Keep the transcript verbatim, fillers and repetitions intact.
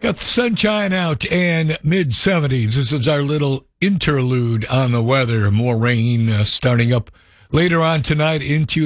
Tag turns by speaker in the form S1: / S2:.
S1: Got the sunshine out and mid seventies. This is our little interlude on the weather. More rain uh, starting up later on tonight into